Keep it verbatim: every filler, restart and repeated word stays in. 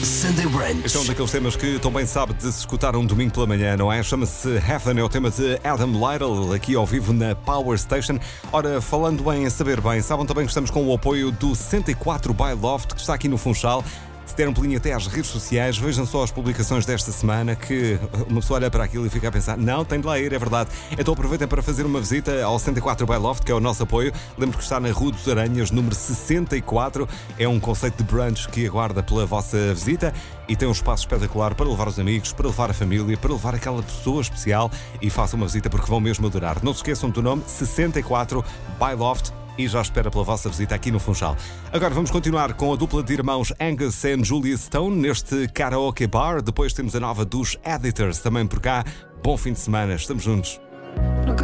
Sunday Brunch. Este é um daqueles temas que também sabe de se escutar um domingo pela manhã, não é? Chama-se Heaven, é o tema de Adam Lytle, aqui ao vivo na Power Station. Ora, falando em saber bem, sabem também que estamos com o apoio do sessenta e quatro by Loft, que está aqui no Funchal. Se der um pulinho até às redes sociais, vejam só as publicações desta semana, que uma pessoa olha para aquilo e fica a pensar, não, tem de lá ir, é verdade. Então aproveitem para fazer uma visita ao sessenta e quatro by Loft, que é o nosso apoio. Lembro que está na Rua dos Aranhas, número sessenta e quatro. É um conceito de brunch que aguarda pela vossa visita e tem um espaço espetacular para levar os amigos, para levar a família, para levar aquela pessoa especial, e façam uma visita porque vão mesmo adorar. Não se esqueçam do nome, sessenta e quatro by Loft. E já espera pela vossa visita aqui no Funchal. Agora vamos continuar com a dupla de irmãos Angus e Julia Stone neste Karaoke Bar. Depois temos a nova dos Editors também por cá. Bom fim de semana, estamos juntos.